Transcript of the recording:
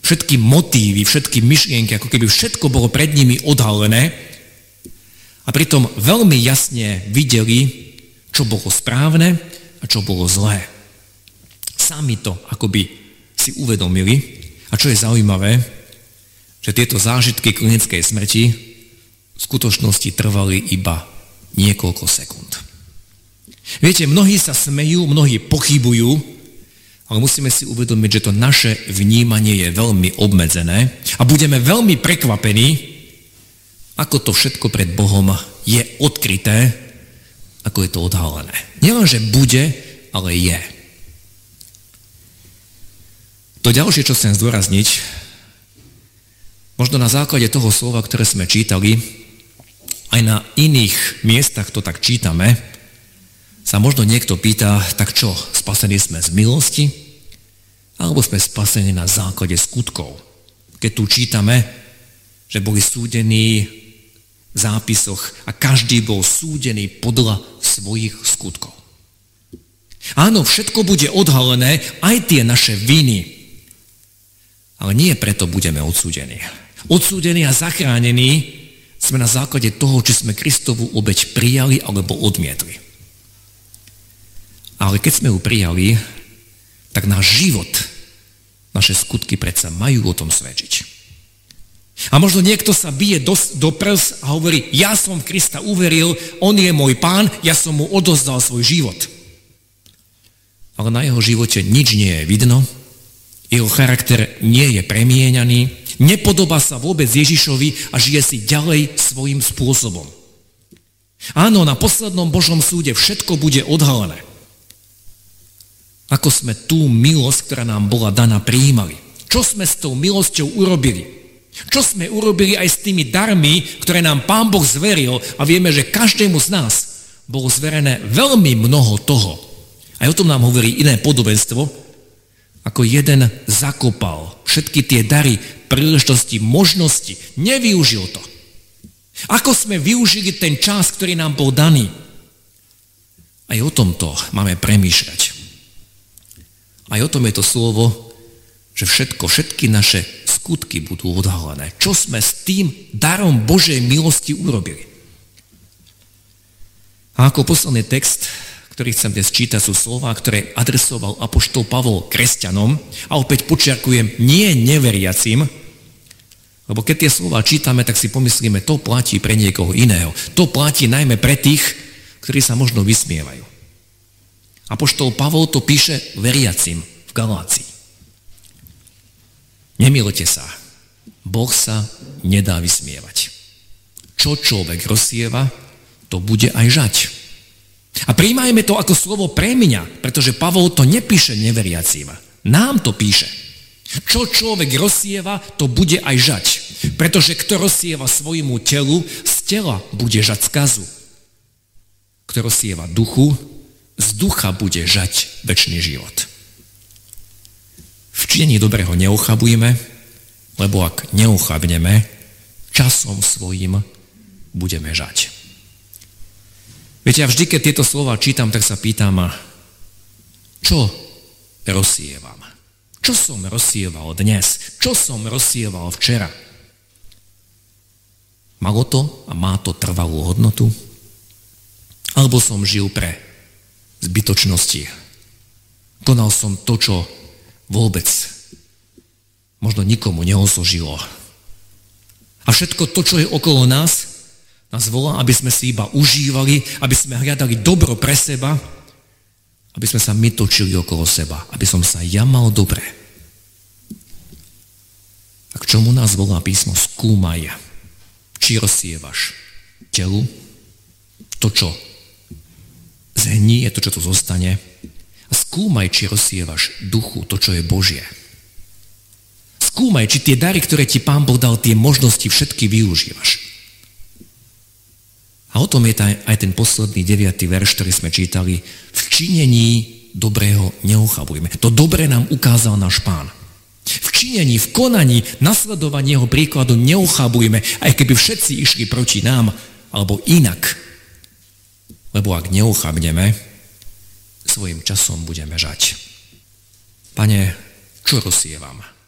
všetky motívy, všetky myšlienky, ako keby všetko bolo pred nimi odhalené a pritom veľmi jasne videli, čo bolo správne a čo bolo zlé. Sami to akoby si uvedomili a čo je zaujímavé, že tieto zážitky klinickej smrti v skutočnosti trvali iba niekoľko sekúnd. Viete, mnohí sa smejú, mnohí pochybujú, ale musíme si uvedomiť, že to naše vnímanie je veľmi obmedzené a budeme veľmi prekvapení, ako to všetko pred Bohom je odkryté, ako je to odhalené. Nielenže bude, ale je. To ďalšie, čo chcem zdôrazniť, možno na základe toho slova, ktoré sme čítali, aj na iných miestach to tak čítame, sa možno niekto pýta, tak čo, spasení sme z milosti, alebo sme spasení na základe skutkov? Keď tu čítame, že boli súdení v zápisoch a každý bol súdený podľa svojich skutkov. Áno, všetko bude odhalené, aj tie naše viny, ale nie preto budeme odsúdení. Odsúdení a zachránení sme na základe toho, či sme Kristovu obeť prijali alebo odmietli. Ale keď sme ju prijali, tak náš život, naše skutky predsa majú o tom svedčiť. A možno niekto sa bije do prs a hovorí, ja som v Krista uveril, on je môj pán, ja som mu odozdal svoj život. Ale na jeho živote nič nie je vidno, jeho charakter nie je premieňaný, nepodobá sa vôbec Ježišovi a žije si ďalej svojím spôsobom. Áno, na poslednom Božom súde všetko bude odhalené. Ako sme tú milosť, ktorá nám bola daná, prijímali. Čo sme s tou milosťou urobili? Čo sme urobili aj s tými darmi, ktoré nám Pán Boh zveril a vieme, že každému z nás bolo zverené veľmi mnoho toho. Aj o tom nám hovorí iné podobenstvo, ako jeden zakopal všetky tie dary, príležitosti, možnosti, nevyužil to. Ako sme využili ten čas, ktorý nám bol daný? Aj o tomto máme premýšľať. Aj o tom je to slovo, že všetky naše skutky budú odhalené. Čo sme s tým darom Božej milosti urobili? A ako posledný text, ktorý chcem dnes čítať, sú slová, ktoré adresoval apoštol Pavol kresťanom a opäť počiarkujem, nie neveriacim, lebo keď tie slová čítame, tak si pomyslíme, to platí pre niekoho iného. To platí najmä pre tých, ktorí sa možno vysmievajú. Apoštol Pavol to píše veriacim v Galácii. Nemýlte sa, Boh sa nedá vysmievať. Čo človek rozsieva, to bude aj žať. A prijímajme to ako slovo pre mňa, pretože Pavol to nepíše neveriacim. Nám to píše. Čo človek rozsieva, to bude aj žať. Pretože kto rozsieva svojmu telu, z tela bude žať skazu. Kto rozsieva duchu, z ducha bude žať večný život. V činení dobrého neochabujme, lebo ak neochabneme, časom svojím budeme žať. Viete, ja vždy, keď tieto slova čítam, tak sa pýtam, čo rozsievam? Čo som rozsieval dnes? Čo som rozsieval včera? Malo to a má to trvalú hodnotu? Alebo som žil pre zbytočnosti? Konal som to, čo vôbec možno nikomu neosožilo. A všetko to, čo je okolo nás volá, aby sme si iba užívali, aby sme hľadali dobro pre seba, aby sme sa my točili okolo seba, aby som sa ja mal dobre. A k čomu nás volá písmo? Skúmaj, či rozsievaš telu, to, čo zhnie, to, čo tu zostane, a skúmaj, či rozsievaš duchu, to, čo je Božie. Skúmaj, či tie dary, ktoré ti Pán Boh dal, tie možnosti všetky využívaš. A o tom je aj ten posledný 9. verš, ktorý sme čítali. V činení dobrého neochabujme. To dobré nám ukázal náš Pán. V činení, v konaní, nasledovaní jeho príkladu neochabujme, aj keby všetci išli proti nám, alebo inak. Lebo ak neochabneme, svojim časom budeme žať. Pane, čo rozsievam?